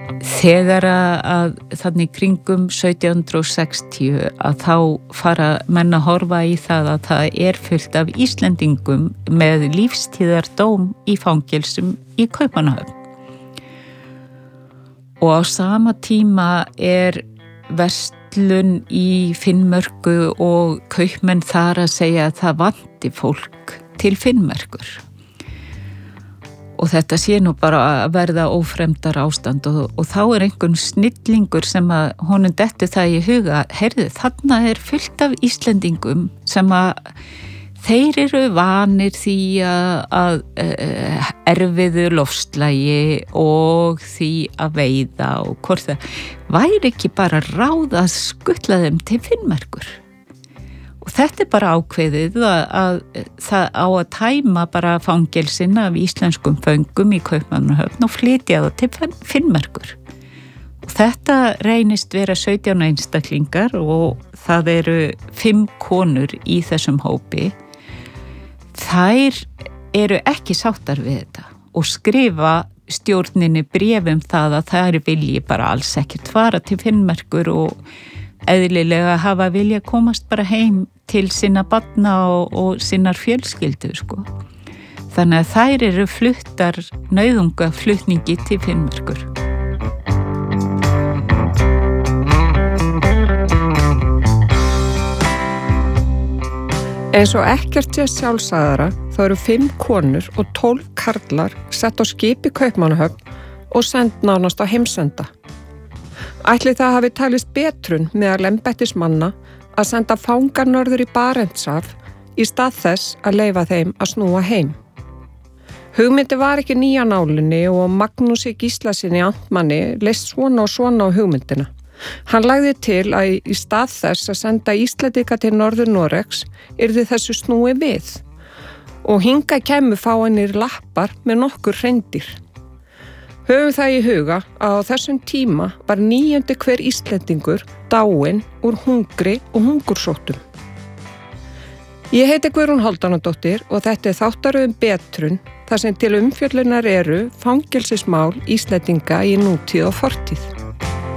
þegar að þannig kringum 1760 að þá fara menn að horfa í það að það fullt af Íslendingum með lífstíðardóm í fangelsum í Kaupmannahöfn. Og á sama tíma verslun í Finnmörku og kaupmenn þar að segja að það vanti fólk til Finnmerkur. Og þetta sé nú bara að verða ófremdar ástand og þá einhvern snillingur sem að honum dettur það í huga, heyrðu, þarna fullt af Íslendingum sem að þeir eru vanir því að erfiðu loftslagi og því að veiða og hvort það væri ekki bara ráð að skutla þeim til Finnmerkur. Og þetta bara ákveðið að það á að tæma bara fangelsin af íslenskum föngum í Kaupmannahöfn og flytja það til Finnmerkur. Og þetta reynist vera 17 einstaklingar og það eru 5 konur í þessum hópi. Þær eru ekki sáttar við þetta og skrifa stjórninni bréf það að þær vilji bara alls ekkert fara til Finnmerkur og eðlilega hafa vilja komast bara heim til sinna barna og sinnar fjölskyldu, sko. Þannig að þær eru fluttar nauðungaflutningi til Finnmerkur. Eins og ekkert sé sjálfsagðara þá eru 5 konur og 12 karlar sett á skip í Kaupmannahöfn og send nánast á heimsenda. Ætli það hafi talist betrun meðal embættismanna að senda fangar norður í Barentshaf í stað þess að leyfa þeim að snúa heim. Hugmyndi var ekki nýja nálinni og Magnúsi Gíslasyni amtmanni leist svona og svona á hugmyndina. Hann lagði til að í stað þess að senda Íslendinga til Norður-Noregs yrði þessu snúið við og hingað kæmu fáeinir lappar með nokkur hreindýr. Höfum það í huga að á þessum tíma var 9. hver Íslendingur dáinn úr hungri og hungursóttum. Ég heiti Guðrún Hálfdánadóttir og þetta þáttaröðum Betrun þar sem til umfjöllunar eru fangelsismál Íslendinga í nútíð og fortíð.